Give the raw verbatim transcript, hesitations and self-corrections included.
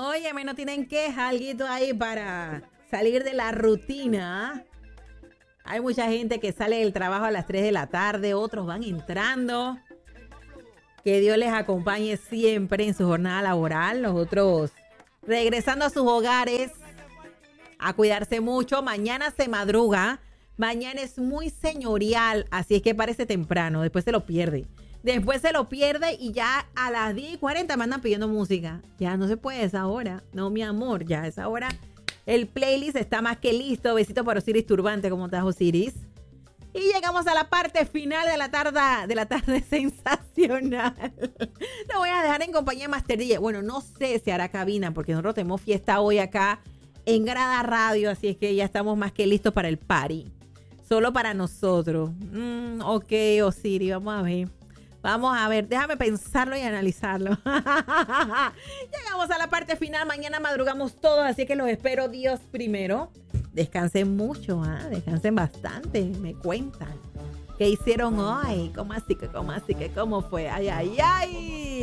Óyeme, no tienen queja, alguito ahí para salir de la rutina. Hay mucha gente que sale del trabajo a las tres de la tarde, otros van entrando. Que Dios les acompañe siempre en su jornada laboral. Los otros regresando a sus hogares a cuidarse mucho. Mañana se madruga. Mañana es muy señorial, así es que parece temprano. Después se lo pierde. Después se lo pierde y ya a las diez y cuarenta me andan pidiendo música. Ya no se puede esa hora. No, mi amor, ya a esa hora el playlist está más que listo. Besito para Osiris Turbante, ¿cómo estás, Osiris? Y llegamos a la parte final de la tarde, de la tarde sensacional. Lo voy a dejar en compañía de Master D J. Bueno, no sé si hará cabina porque nosotros tenemos fiesta hoy acá en Grada Radio, así es que ya estamos más que listos para el party. Solo para nosotros. Mm, ok, Osiris, vamos a ver. Vamos a ver, déjame pensarlo y analizarlo. Llegamos a la parte final, mañana madrugamos todos, así que los espero Dios primero. Descansen mucho, ¿ah? ¿eh? Descansen bastante, me cuentan. ¿Qué hicieron hoy? ¿Cómo así que, cómo así que, cómo fue? Ay, ay, ay.